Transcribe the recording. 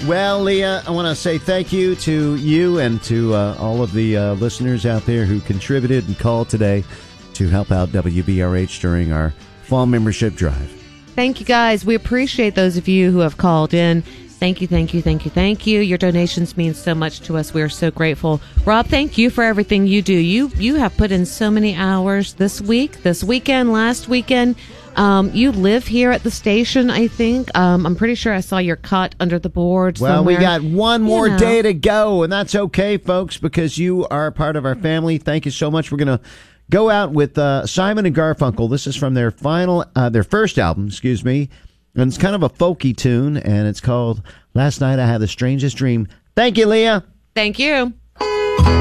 Well, Leah, I want to say thank you to you and to all of the listeners out there who contributed and called today to help out WBRH during our fall membership drive. Thank you, guys. We appreciate those of you who have called in. Thank you, thank you, thank you, thank you. Your donations mean so much to us. We are so grateful. Rob, thank you for everything you do. You have put in so many hours this week, this weekend, last weekend. You live here at the station, I think. I'm pretty sure I saw your cot under the board somewhere. Well, we got one more day to go, and that's okay, folks, because you are a part of our family. Thank you so much. We're going to go out with Simon and Garfunkel. This is from their first album, and it's kind of a folky tune, and it's called Last Night I Had the Strangest Dream. Thank you, Leah. Thank you.